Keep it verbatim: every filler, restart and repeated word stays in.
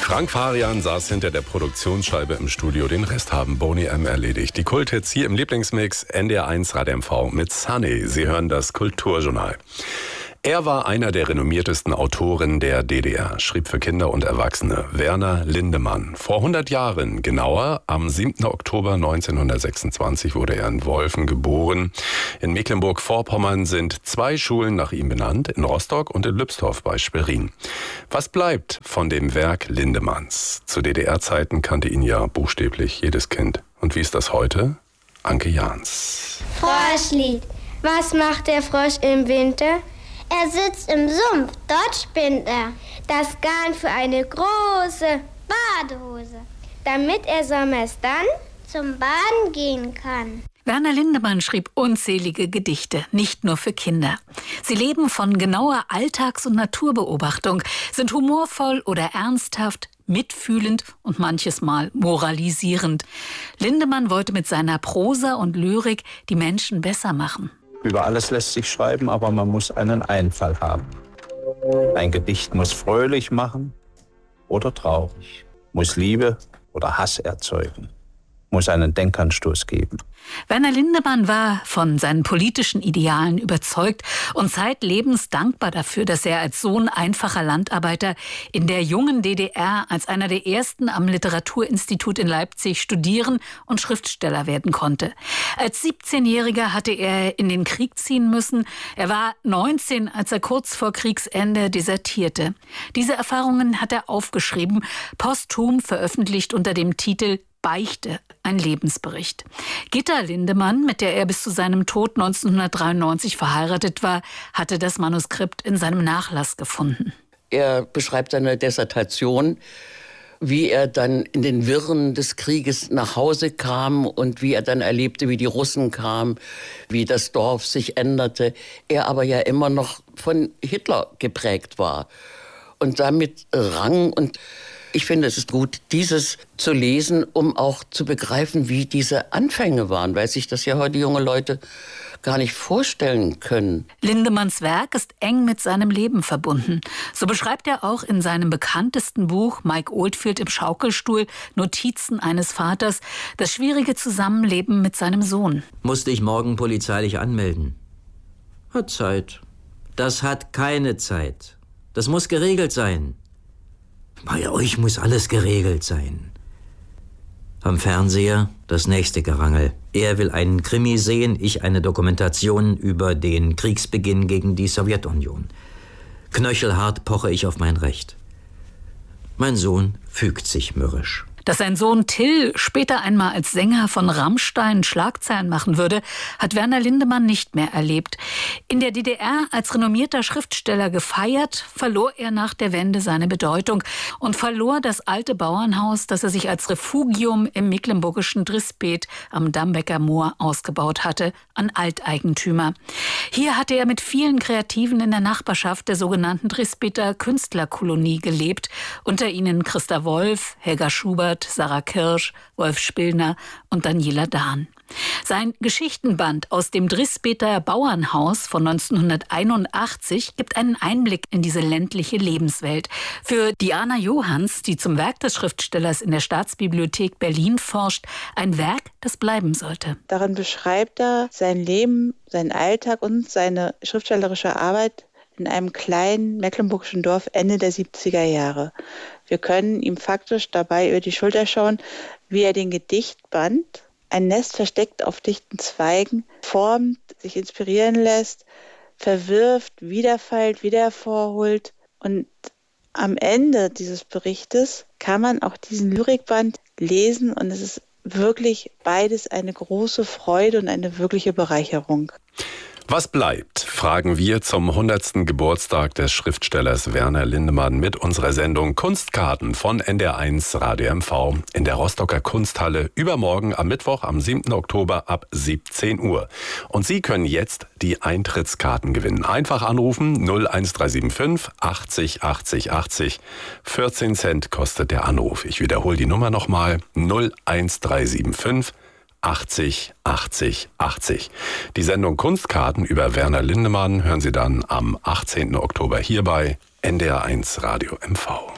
Frank Farian saß hinter der Produktionsscheibe im Studio. Den Rest haben Boney M. erledigt. Die Kulthits hier im Lieblingsmix N D R eins Radio M V mit Sunny. Sie hören das Kulturjournal. Er war einer der renommiertesten Autoren der D D R, schrieb für Kinder und Erwachsene, Werner Lindemann. Vor hundert Jahren, genauer, am siebten Oktober neunzehnhundertsechsundzwanzig wurde er in Wolfen geboren. In Mecklenburg-Vorpommern sind zwei Schulen nach ihm benannt, in Rostock und in Lübsdorf bei Schwerin. Was bleibt von dem Werk Lindemanns? Zu D D R-Zeiten kannte ihn ja buchstäblich jedes Kind. Und wie ist das heute? Anke Jahns. Froschlied. Was macht der Frosch im Winter? Er sitzt im Sumpf, dort spinnt er das Garn für eine große Badehose, damit er sommers dann zum Baden gehen kann. Werner Lindemann schrieb unzählige Gedichte, nicht nur für Kinder. Sie leben von genauer Alltags- und Naturbeobachtung, sind humorvoll oder ernsthaft, mitfühlend und manches Mal moralisierend. Lindemann wollte mit seiner Prosa und Lyrik die Menschen besser machen. Über alles lässt sich schreiben, aber man muss einen Einfall haben. Ein Gedicht muss fröhlich machen oder traurig, muss Liebe oder Hass erzeugen, muss einen Denkanstoß geben. Werner Lindemann war von seinen politischen Idealen überzeugt und zeitlebens dankbar dafür, dass er als Sohn einfacher Landarbeiter in der jungen D D R als einer der ersten am Literaturinstitut in Leipzig studieren und Schriftsteller werden konnte. Als siebzehnjähriger hatte er in den Krieg ziehen müssen. Er war neunzehn, als er kurz vor Kriegsende desertierte. Diese Erfahrungen hat er aufgeschrieben, posthum veröffentlicht unter dem Titel Beichte, ein Lebensbericht. Gitta Lindemann, mit der er bis zu seinem Tod neunzehnhundertdreiundneunzig verheiratet war, hatte das Manuskript in seinem Nachlass gefunden. Er beschreibt seine Dissertation, wie er dann in den Wirren des Krieges nach Hause kam und wie er dann erlebte, wie die Russen kamen, wie das Dorf sich änderte. Er aber ja immer noch von Hitler geprägt war und damit rang. Und ich finde, es ist gut, dieses zu lesen, um auch zu begreifen, wie diese Anfänge waren, weil sich das ja heute junge Leute gar nicht vorstellen können. Lindemanns Werk ist eng mit seinem Leben verbunden. So beschreibt er auch in seinem bekanntesten Buch Mike Oldfield im Schaukelstuhl, Notizen eines Vaters, das schwierige Zusammenleben mit seinem Sohn. Musste ich morgen polizeilich anmelden? Hat Zeit. Das hat keine Zeit. Das muss geregelt sein. Bei euch muss alles geregelt sein. Am Fernseher das nächste Gerangel. Er will einen Krimi sehen, ich eine Dokumentation über den Kriegsbeginn gegen die Sowjetunion. Knöchelhart poche ich auf mein Recht. Mein Sohn fügt sich mürrisch. Dass sein Sohn Till später einmal als Sänger von Rammstein Schlagzeilen machen würde, hat Werner Lindemann nicht mehr erlebt. In der D D R als renommierter Schriftsteller gefeiert, verlor er nach der Wende seine Bedeutung und verlor das alte Bauernhaus, das er sich als Refugium im mecklenburgischen Drispet am Dambecker Moor ausgebaut hatte, an Alteigentümer. Hier hatte er mit vielen Kreativen in der Nachbarschaft der sogenannten Drispeter Künstlerkolonie gelebt, unter ihnen Christa Wolf, Helga Schubert, Sarah Kirsch, Wolf Spillner und Daniela Dahn. Sein Geschichtenband aus dem Drispeter Bauernhaus von neunzehnhunderteinundachtzig gibt einen Einblick in diese ländliche Lebenswelt. Für Diana Johanns, die zum Werk des Schriftstellers in der Staatsbibliothek Berlin forscht, ein Werk, das bleiben sollte. Darin beschreibt er sein Leben, seinen Alltag und seine schriftstellerische Arbeit in einem kleinen mecklenburgischen Dorf Ende der siebziger Jahre. Wir können ihm faktisch dabei über die Schulter schauen, wie er den Gedichtband, ein Nest versteckt auf dichten Zweigen, formt, sich inspirieren lässt, verwirft, wiederfeilt, wieder hervorholt. Und am Ende dieses Berichtes kann man auch diesen Lyrikband lesen und es ist wirklich beides eine große Freude und eine wirkliche Bereicherung. Was bleibt, fragen wir zum hundertsten Geburtstag des Schriftstellers Werner Lindemann mit unserer Sendung Kunstkarten von N D R eins Radio M V in der Rostocker Kunsthalle übermorgen am Mittwoch, am siebten Oktober ab siebzehn Uhr. Und Sie können jetzt die Eintrittskarten gewinnen. Einfach anrufen null eins drei sieben fünf achtzig achtzig achtzig. vierzehn Cent kostet der Anruf. Ich wiederhole die Nummer nochmal. null eins drei sieben fünf achtzig achtzig achtzig. Die Sendung Kunstkarten über Werner Lindemann hören Sie dann am achtzehnten Oktober hier bei N D R eins Radio M V.